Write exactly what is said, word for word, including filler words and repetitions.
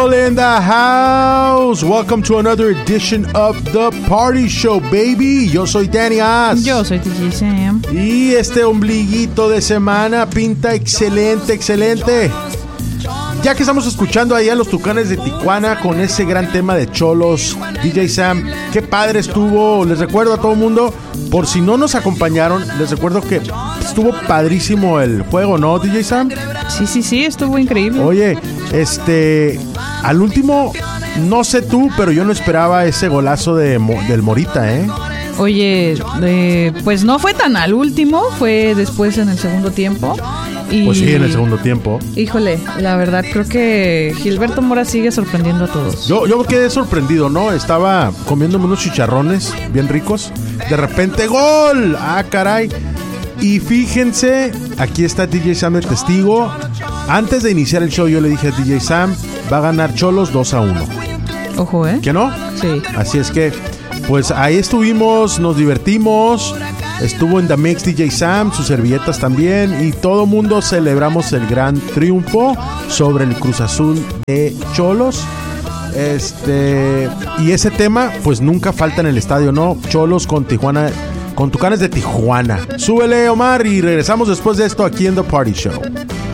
In the house. Welcome to another edition of The Party Show, baby. Yo soy Danny As. Yo soy D J Sam. Y este ombliguito de semana pinta excelente, excelente. Ya que estamos escuchando ahí a los Tucanes de Tijuana con ese gran tema de Cholos, D J Sam, qué padre estuvo. Les recuerdo a todo el mundo, por si no nos acompañaron, les recuerdo que estuvo padrísimo el juego, ¿no, D J Sam? Sí, sí, sí, estuvo increíble. Oye, este, al último, no sé tú, pero yo no esperaba ese golazo de, del Morita, ¿eh? Oye, eh, pues no fue tan al último, fue después en el segundo tiempo. Y, pues sí, en el segundo tiempo. Híjole, la verdad creo que Gilberto Mora sigue sorprendiendo a todos. Yo, yo quedé sorprendido, ¿no? Estaba comiéndome unos chicharrones bien ricos. De repente, ¡gol! ¡Ah, caray! Y fíjense, aquí está D J Sam de testigo. Antes de iniciar el show yo le dije a D J Sam, va a ganar Cholos dos a uno. Ojo, ¿eh? ¿Que no? Sí. Así es que, pues ahí estuvimos, nos divertimos. Estuvo en The Mix D J Sam, sus servilletas también, y todo mundo celebramos el gran triunfo sobre el Cruz Azul de Cholos. Este, y ese tema, pues nunca falta en el estadio, ¿no? Cholos con Tijuana, con Tucanes de Tijuana. Súbele, Omar, y regresamos después de esto aquí en The Party Show.